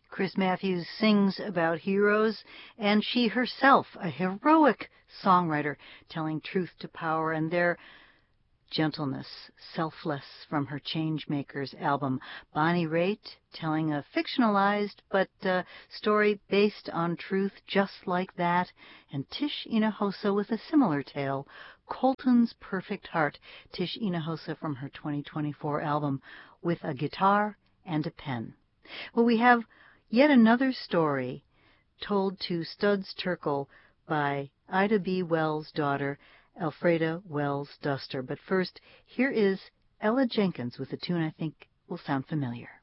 Chris Matthews sings about heroes, and she herself, a heroic songwriter, telling truth to power and their gentleness, selfless, from her Changemakers album. Bonnie Raitt telling a fictionalized but story based on truth, Just Like That. And Tish Hinojosa with a similar tale, Colton's Perfect Heart. Tish Hinojosa from her 2024 album, With a Guitar and a Pen. Well, we have yet another story told to Studs Terkel by Ida B. Wells' daughter, Elfreda Wells Duster. But first, here is Ella Jenkins with a tune I think will sound familiar.